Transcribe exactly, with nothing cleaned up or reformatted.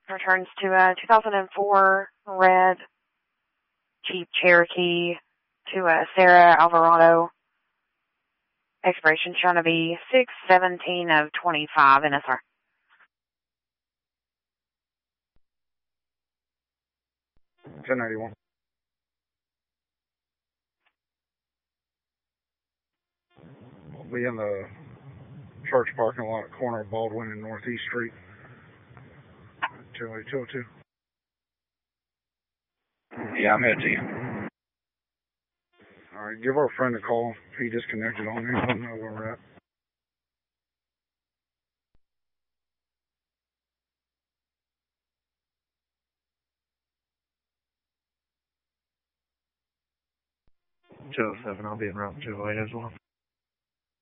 Returns to a two thousand four red Jeep Cherokee to a Sarah Alvarado. Expiration showing to be six seventeen of twenty-five N S R. ten ninety-one. We'll be in the church parking lot, corner of Baldwin and Northeast Street. two oh two. Yeah, I'm headed to you. All right, give our friend a call. He disconnected on me. I don't know where we're at. two oh seven, I'll be in route two oh eight as well.